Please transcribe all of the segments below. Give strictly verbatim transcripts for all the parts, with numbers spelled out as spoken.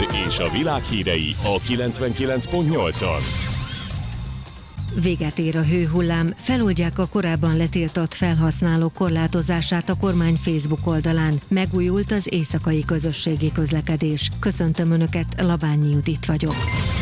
és a világ hírei a kilencvenkilenc pont nyolcon. Véget ér a hőhullám, feloldják a korábban letiltott felhasználók korlátozását a kormány Facebook oldalán. Megújult az éjszakai közösségi közlekedés. Köszöntöm Önöket, Labányi Judit vagyok.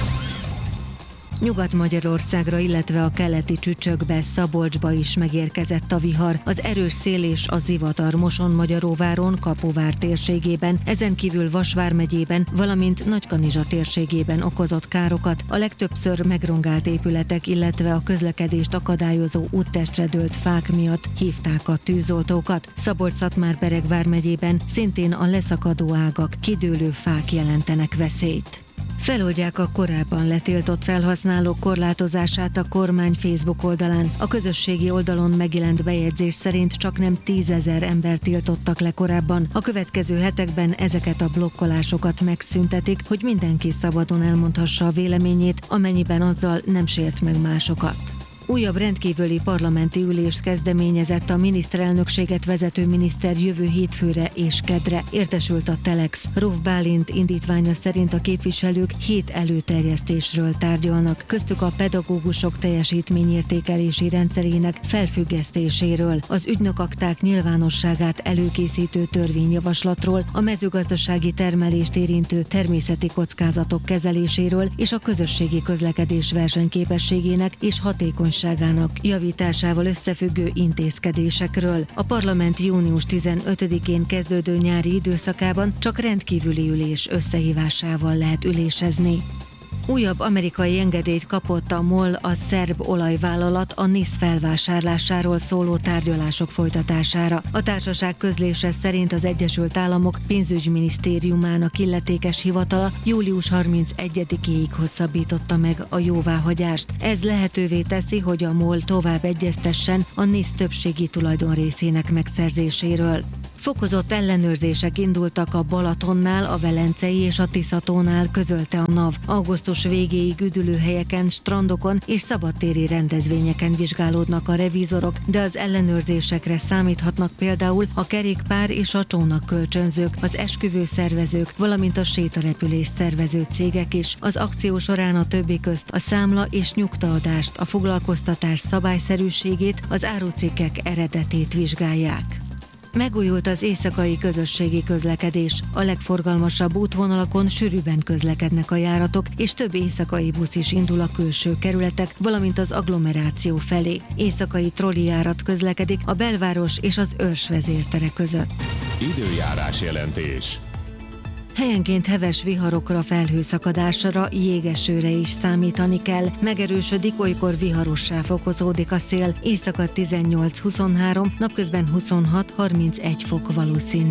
Nyugat-Magyarországra, illetve a keleti Csücsökbe, Szabolcsba is megérkezett a vihar. Az erős szél és a zivatar Moson-Magyaróváron, Kapuvár térségében, ezen kívül Vas vármegyében, valamint Nagykanizsa térségében okozott károkat. A legtöbbször megrongált épületek, illetve a közlekedést akadályozó úttestre dőlt fák miatt hívták a tűzoltókat. Szabolcs-Szatmár-Bereg vármegyében szintén a leszakadó ágak, kidőlő fák jelentenek veszélyt. Feloldják a korábban letiltott felhasználók korlátozását a kormány Facebook oldalán. A közösségi oldalon megjelent bejegyzés szerint csaknem tízezer ember tiltottak le korábban. A következő hetekben ezeket a blokkolásokat megszüntetik, hogy mindenki szabadon elmondhassa a véleményét, amennyiben azzal nem sért meg másokat. Újabb rendkívüli parlamenti ülést kezdeményezett a miniszterelnökséget vezető miniszter jövő hétfőre és kedre. Értesült a Telex. Róf Bálint indítványa szerint a képviselők hét előterjesztésről tárgyalnak, köztük a pedagógusok teljesítményértékelési rendszerének felfüggesztéséről, az ügynökakták nyilvánosságát előkészítő törvényjavaslatról, a mezőgazdasági termelést érintő természeti kockázatok kezeléséről és a közösségi közlekedés versenyképességének és hatékonyságának javításával összefüggő intézkedésekről. A parlament június tizenötödikén kezdődő nyári időszakában csak rendkívüli ülés összehívásával lehet ülésezni. Újabb amerikai engedélyt kapott a MOL, a szerb olajvállalat a NISZ felvásárlásáról szóló tárgyalások folytatására. A társaság közlése szerint az Egyesült Államok pénzügyminisztériumának illetékes hivatala július harmincegyedikéig hosszabbította meg a jóváhagyást. Ez lehetővé teszi, hogy a MOL tovább egyeztessen a NISZ többségi tulajdonrészének megszerzéséről. Fokozott ellenőrzések indultak a Balatonnál, a Velencei és a Tiszatónál, közölte a NAV. Augusztus végéig üdülőhelyeken, strandokon és szabadtéri rendezvényeken vizsgálódnak a revízorok, de az ellenőrzésekre számíthatnak például a kerékpár és a csónakkölcsönzők, az esküvőszervezők, valamint a sétarepülés szervező cégek is. Az akció során a többi közt a számla és nyugtaadást, a foglalkoztatás szabályszerűségét, az árucikkek eredetét vizsgálják. Megújult az éjszakai közösségi közlekedés. A legforgalmasabb útvonalakon sűrűbben közlekednek a járatok, és több éjszakai busz is indul a külső kerületek, valamint az agglomeráció felé. Éjszakai trollijárat közlekedik a belváros és az Őrs vezértere között. Időjárás jelentés. Helyenként heves viharokra, felhőszakadásra, jégesőre is számítani kell. Megerősödik, olykor viharossá fokozódik a szél. Éjszaka tizennyolc huszonhárom, napközben huszonhat harmincegy fok valószínű.